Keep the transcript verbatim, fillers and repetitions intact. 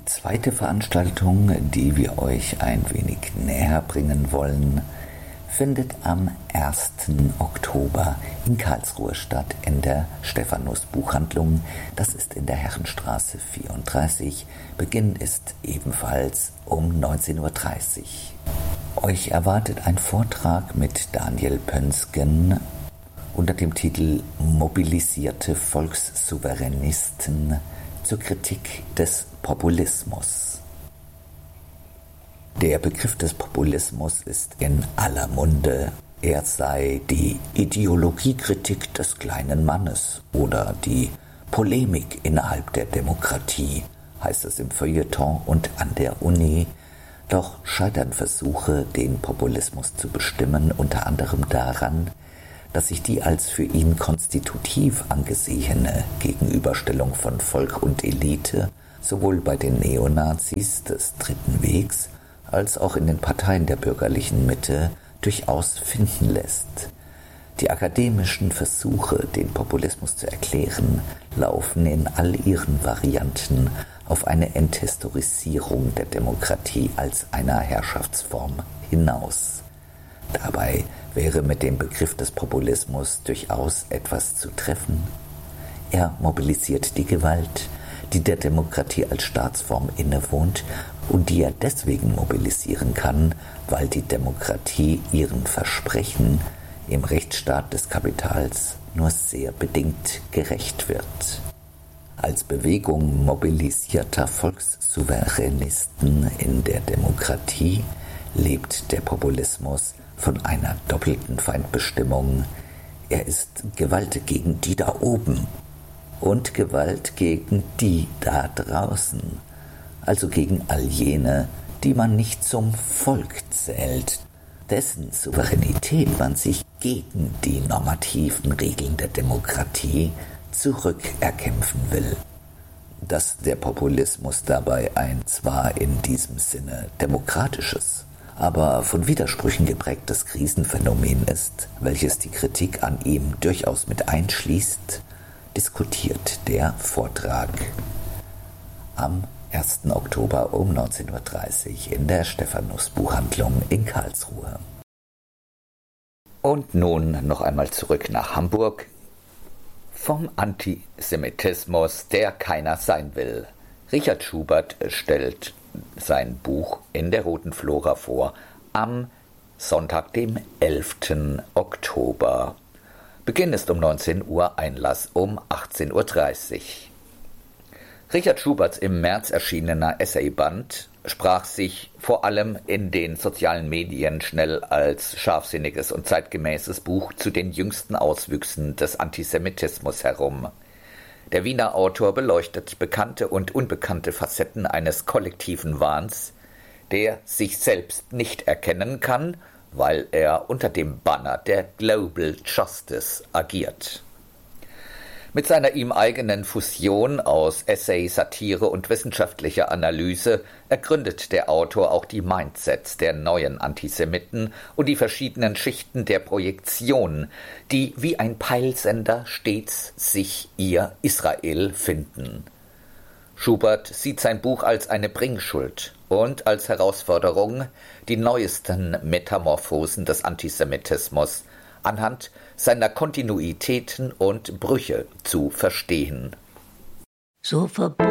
zweite Veranstaltung, die wir euch ein wenig näher bringen wollen, findet am ersten Oktober in Karlsruhe statt, in der Stephanus-Buchhandlung. Das ist in der Herrenstraße vierunddreißig. Beginn ist ebenfalls um neunzehn Uhr dreißig. Euch erwartet ein Vortrag mit Daniel Pönsgen unter dem Titel »Mobilisierte Volkssouveränisten zur Kritik des Populismus«. Der Begriff des Populismus ist in aller Munde. Er sei die Ideologiekritik des kleinen Mannes oder die Polemik innerhalb der Demokratie, heißt es im Feuilleton und an der Uni. Doch scheitern Versuche, den Populismus zu bestimmen, unter anderem daran, dass sich die als für ihn konstitutiv angesehene Gegenüberstellung von Volk und Elite sowohl bei den Neonazis des Dritten Wegs als auch in den Parteien der bürgerlichen Mitte durchaus finden lässt. Die akademischen Versuche, den Populismus zu erklären, laufen in all ihren Varianten auf eine Enthistorisierung der Demokratie als einer Herrschaftsform hinaus. Dabei wäre mit dem Begriff des Populismus durchaus etwas zu treffen. Er mobilisiert die Gewalt, die der Demokratie als Staatsform innewohnt und die er deswegen mobilisieren kann, weil die Demokratie ihren Versprechen im Rechtsstaat des Kapitals nur sehr bedingt gerecht wird. Als Bewegung mobilisierter Volkssouveränisten in der Demokratie lebt der Populismus von einer doppelten Feindbestimmung. Er ist Gewalt gegen die da oben und Gewalt gegen die da draußen, also gegen all jene, die man nicht zum Volk zählt, dessen Souveränität man sich gegen die normativen Regeln der Demokratie zurückerkämpfen will. Dass der Populismus dabei ein zwar in diesem Sinne demokratisches, aber von Widersprüchen geprägtes Krisenphänomen ist, welches die Kritik an ihm durchaus mit einschließt, diskutiert der Vortrag am ersten Oktober um neunzehn Uhr dreißig in der Stephanus-Buchhandlung in Karlsruhe. Und nun noch einmal zurück nach Hamburg. Vom Antisemitismus, der keiner sein will. Richard Schubert stellt sein Buch in der Roten Flora vor am Sonntag, dem elften Oktober. Beginn ist um neunzehn Uhr, Einlass um achtzehn Uhr dreißig. Richard Schuberts im März erschienener Essayband sprach sich vor allem in den sozialen Medien schnell als scharfsinniges und zeitgemäßes Buch zu den jüngsten Auswüchsen des Antisemitismus herum. Der Wiener Autor beleuchtet bekannte und unbekannte Facetten eines kollektiven Wahns, der sich selbst nicht erkennen kann, weil er unter dem Banner der Global Justice agiert. Mit seiner ihm eigenen Fusion aus Essay, Satire und wissenschaftlicher Analyse ergründet der Autor auch die Mindsets der neuen Antisemiten und die verschiedenen Schichten der Projektion, die wie ein Peilsender stets sich ihr Israel finden. Schubert sieht sein Buch als eine Bringschuld und als Herausforderung, die neuesten Metamorphosen des Antisemitismus anhand seiner Kontinuitäten und Brüche zu verstehen. So verboten